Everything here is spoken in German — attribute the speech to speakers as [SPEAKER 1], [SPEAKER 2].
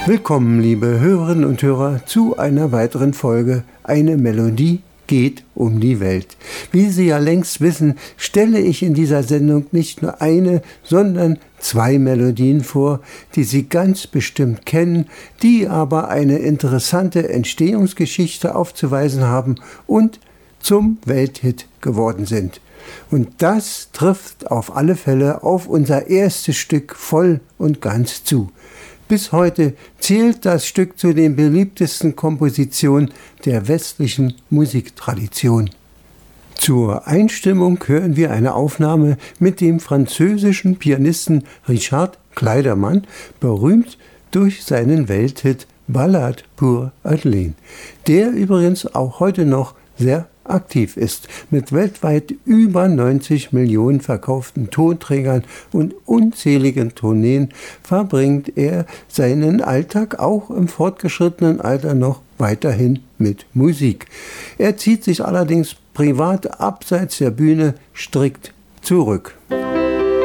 [SPEAKER 1] Willkommen, liebe Hörerinnen und Hörer, zu einer weiteren Folge Eine Melodie geht um die Welt. Wie Sie ja längst wissen, stelle ich in dieser Sendung nicht nur eine, sondern zwei Melodien vor, die Sie ganz bestimmt kennen, die aber eine interessante Entstehungsgeschichte aufzuweisen haben und zum Welthit geworden sind. Und das trifft auf alle Fälle auf unser erstes Stück voll und ganz zu. Bis heute zählt das Stück zu den beliebtesten Kompositionen der westlichen Musiktradition. Zur Einstimmung hören wir eine Aufnahme mit dem französischen Pianisten Richard Clayderman, berühmt durch seinen Welthit Ballade pour Adeline, der übrigens auch heute noch sehr aktiv ist. Mit weltweit über 90 Millionen verkauften Tonträgern und unzähligen Tourneen verbringt er seinen Alltag auch im fortgeschrittenen Alter noch weiterhin mit Musik. Er zieht sich allerdings privat abseits der Bühne strikt zurück.